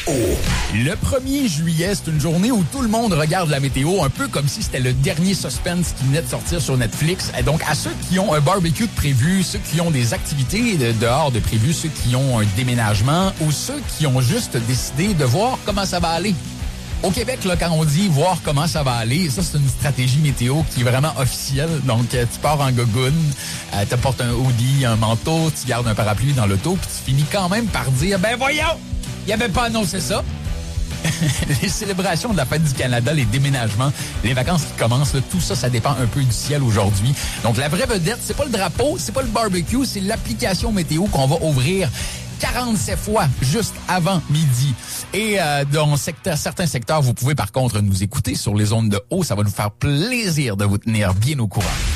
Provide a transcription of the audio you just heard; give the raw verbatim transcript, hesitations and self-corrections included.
Le premier juillet, c'est une journée où tout le monde regarde la météo, un peu comme si c'était le dernier suspense qui venait de sortir sur Netflix. Et donc, à ceux qui ont un barbecue de prévu, ceux qui ont des activités de dehors de prévu, ceux qui ont un déménagement ou ceux qui ont juste décidé de voir comment ça va aller. Au Québec, là, quand on dit voir comment ça va aller, ça, c'est une stratégie météo qui est vraiment officielle. Donc, euh, tu pars en gogoune, euh, tu portes un hoodie, un manteau, tu gardes un parapluie dans l'auto, puis tu finis quand même par dire, ben voyons, il n'y avait pas annoncé ça. Les célébrations de la fête du Canada, les déménagements, les vacances qui commencent, là, tout ça, ça dépend un peu du ciel aujourd'hui. Donc, la vraie vedette, c'est pas le drapeau, c'est pas le barbecue, c'est l'application météo qu'on va ouvrir quarante-sept fois juste avant midi. Et euh, dans secteur, certains secteurs, vous pouvez par contre nous écouter sur les ondes de haut. Ça va nous faire plaisir de vous tenir bien au courant.